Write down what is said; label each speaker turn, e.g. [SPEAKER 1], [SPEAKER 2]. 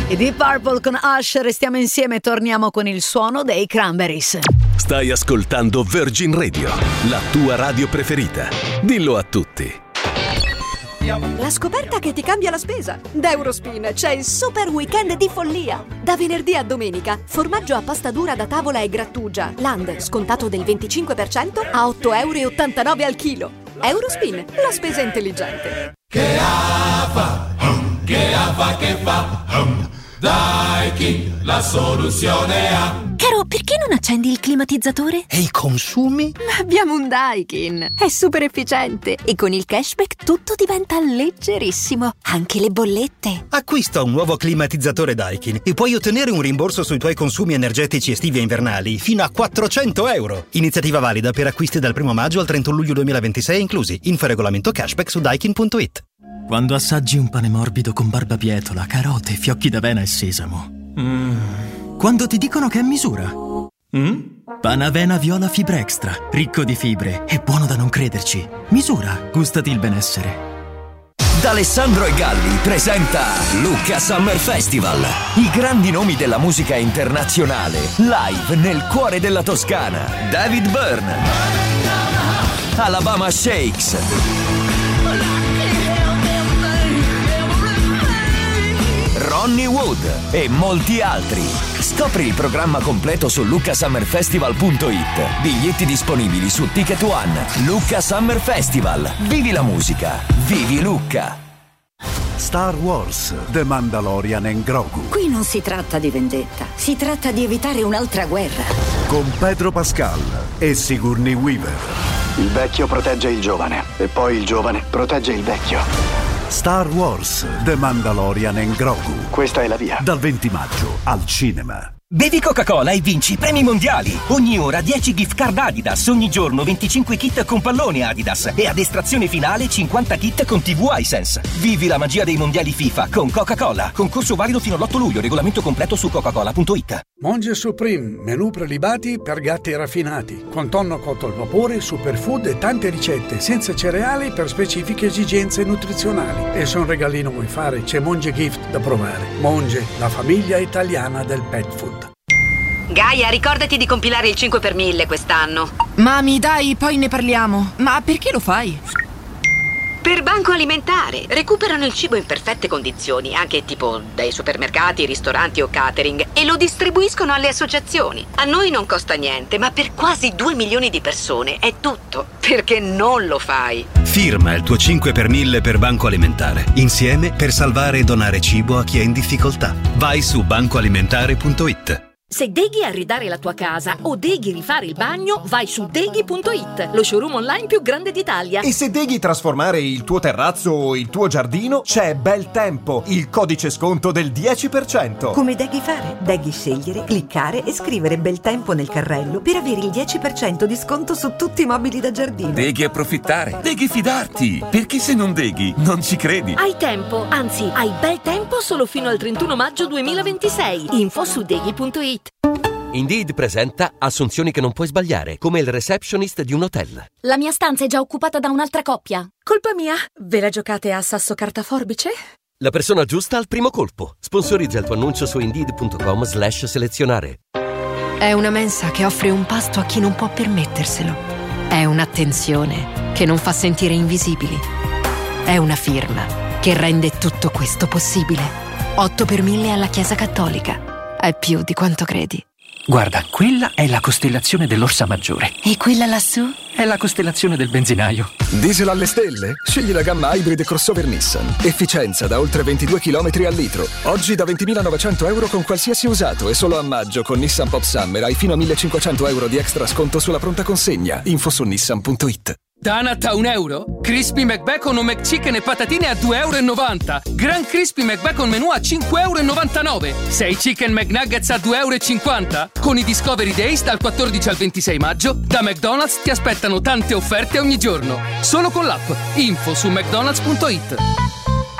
[SPEAKER 1] I Deep Purple con Hush, restiamo insieme e torniamo con il suono dei Cranberries.
[SPEAKER 2] Stai ascoltando Virgin Radio, la tua radio preferita. Dillo a tutti.
[SPEAKER 3] La scoperta che ti cambia la spesa. Da Eurospin c'è il super weekend di follia. Da venerdì a domenica, formaggio a pasta dura da tavola e grattugia Land, scontato del 25% a €8,89 al chilo. Eurospin, la spesa intelligente.
[SPEAKER 4] Che fa? Daikin, la soluzione ha.
[SPEAKER 5] Caro, perché non accendi il climatizzatore?
[SPEAKER 6] E i consumi?
[SPEAKER 5] Ma abbiamo un Daikin. È super efficiente e con il cashback tutto diventa leggerissimo. Anche le bollette.
[SPEAKER 6] Acquista un nuovo climatizzatore Daikin e puoi ottenere un rimborso sui tuoi consumi energetici estivi e invernali fino a €400. Iniziativa valida per acquisti dal 1 maggio al 31 luglio 2026 inclusi. Info regolamento cashback su daikin.it.
[SPEAKER 7] Quando assaggi un pane morbido con barbabietola, carote, fiocchi d'avena e sesamo. Quando ti dicono che è misura. Panavena Viola Fibra Extra, ricco di fibre e buono da non crederci. Misura, gustati il benessere.
[SPEAKER 8] D'Alessandro e Galli presenta Lucca Summer Festival. I grandi nomi della musica internazionale, live nel cuore della Toscana. David Byrne, Alabama Shakes, Ronnie Wood e molti altri. Scopri il programma completo su luccasummerfestival.it. Biglietti disponibili su Ticket One. Lucca Summer Festival. Vivi la musica. Vivi Lucca.
[SPEAKER 9] Star Wars, The Mandalorian and Grogu.
[SPEAKER 10] Qui non si tratta di vendetta, si tratta di evitare un'altra guerra.
[SPEAKER 9] Con Pedro Pascal e Sigourney Weaver.
[SPEAKER 11] Il vecchio protegge il giovane e poi il giovane protegge il vecchio.
[SPEAKER 9] Star Wars, The Mandalorian and Grogu.
[SPEAKER 11] Questa è la via.
[SPEAKER 9] Dal 20 maggio al cinema.
[SPEAKER 12] Bevi Coca-Cola e vinci premi mondiali. Ogni ora 10 gift card Adidas, ogni giorno 25 kit con pallone Adidas e ad estrazione finale 50 kit con TV Hisense. Vivi la magia dei mondiali FIFA con Coca-Cola. Concorso valido fino all'8 luglio, regolamento completo su coca-cola.it.
[SPEAKER 13] Monge Supreme, menù prelibati per gatti raffinati, con tonno cotto al vapore, superfood e tante ricette senza cereali per specifiche esigenze nutrizionali. E se un regalino vuoi fare, c'è Monge Gift da provare. Monge, la famiglia italiana del pet food.
[SPEAKER 14] Gaia, ricordati di compilare il 5 per 1000 quest'anno.
[SPEAKER 15] Mami, dai, poi ne parliamo. Ma perché lo fai?
[SPEAKER 14] Per Banco Alimentare. Recuperano il cibo in perfette condizioni, anche tipo dai supermercati, ristoranti o catering, e lo distribuiscono alle associazioni. A noi non costa niente, ma per quasi 2 milioni di persone è tutto. Perché non lo fai?
[SPEAKER 16] Firma il tuo 5 per 1000 per Banco Alimentare. Insieme per salvare e donare cibo a chi è in difficoltà. Vai su bancoalimentare.it.
[SPEAKER 17] Se deghi arredare la tua casa o deghi rifare il bagno, vai su deghi.it, lo showroom online più grande d'Italia.
[SPEAKER 18] E se deghi trasformare il tuo terrazzo o il tuo giardino, c'è Bel Tempo, il codice sconto del 10%.
[SPEAKER 19] Come deghi fare? Deghi scegliere, cliccare e scrivere Bel Tempo nel carrello per avere il 10% di sconto su tutti i mobili da giardino.
[SPEAKER 20] Deghi approfittare, deghi fidarti, perché se non deghi non ci credi.
[SPEAKER 17] Hai tempo, anzi hai bel tempo solo fino al 31 maggio 2026. Info su deghi.it.
[SPEAKER 21] Indeed presenta assunzioni che non puoi sbagliare, come il receptionist di un hotel.
[SPEAKER 5] La mia stanza è già occupata da un'altra coppia.
[SPEAKER 15] Colpa mia? Ve la giocate a sasso carta forbice?
[SPEAKER 21] La persona giusta al primo colpo. Sponsorizza il tuo annuncio su Indeed.com/selezionare.
[SPEAKER 22] È una mensa che offre un pasto a chi non può permetterselo. È un'attenzione che non fa sentire invisibili. È una firma che rende tutto questo possibile. 8 per 1000 alla Chiesa Cattolica. È più di quanto credi.
[SPEAKER 23] Guarda, quella è la costellazione dell'Orsa Maggiore.
[SPEAKER 22] E quella lassù?
[SPEAKER 23] È la costellazione del benzinaio.
[SPEAKER 24] Diesel alle stelle? Scegli la gamma hybrid crossover Nissan. Efficienza da oltre 22 km al litro. Oggi da 20.900 euro con qualsiasi usato e solo a maggio con Nissan Pop Summer hai fino a 1.500 euro di extra sconto sulla pronta consegna. Info su nissan.it.
[SPEAKER 25] Donut a €1? Crispy McBacon o McChicken e patatine a €2,90. Gran Crispy McBacon menù a €5,99. 6 Chicken McNuggets a €2,50. Con i Discovery Days dal 14 al 26 maggio, da McDonald's ti aspettano tante offerte ogni giorno. Solo con l'app. Info su mcdonalds.it.